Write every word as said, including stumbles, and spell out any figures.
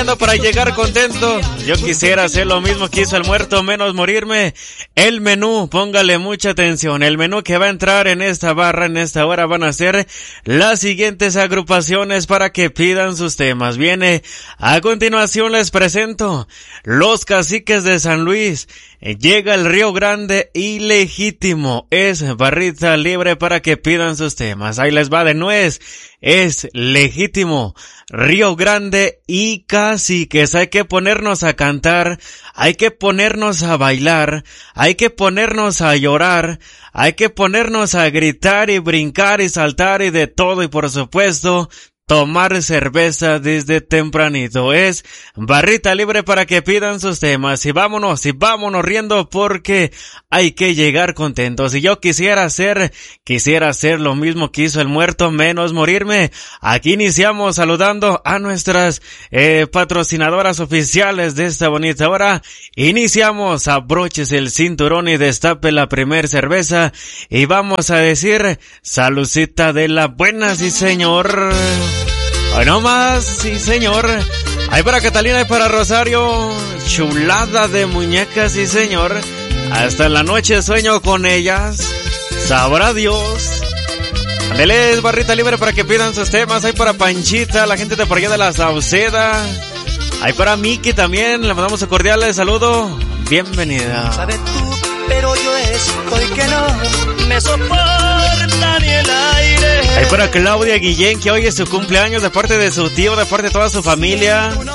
Para llegar contento. Yo quisiera hacer lo mismo que hizo el muerto, menos morirme. El menú, póngale mucha atención. El menú que va a entrar en esta barra, en esta hora, van a ser las siguientes agrupaciones para que pidan sus temas. Viene, a continuación les presento Los Caciques de San Luis. Llega el Río Grande y Legítimo. Es barrita libre para que pidan sus temas. Ahí les va de nuez. Es Legítimo, Río Grande y Caciques. Hay que ponernos a cantar, hay que ponernos a bailar, hay que ponernos a llorar, hay que ponernos a gritar y brincar y saltar y de todo, y por supuesto tomar cerveza desde tempranito. Es barrita libre para que pidan sus temas. Y vámonos, y vámonos riendo porque hay que llegar contentos. Si yo quisiera hacer, quisiera hacer lo mismo que hizo el muerto, menos morirme. Aquí iniciamos saludando a nuestras eh, patrocinadoras oficiales de esta bonita hora. Iniciamos, abroches el cinturón y destape la primer cerveza. Y vamos a decir, saludcita de la buena, sí señor. Hoy no más, sí señor. Hay para Catalina y para Rosario, chulada de muñecas, sí señor. Hasta en la noche sueño con ellas, sabrá Dios. Andeles, barrita libre para que pidan sus temas. Hay para Panchita, la gente de por allá de la Sauceda. Hay para Miki también, le mandamos un cordial saludo. Bienvenida. Sabes tú, pero yo estoy que no me soporta ni el aire. Hay para Claudia Guillén, que hoy es su cumpleaños, de parte de su tío, de parte de toda su familia.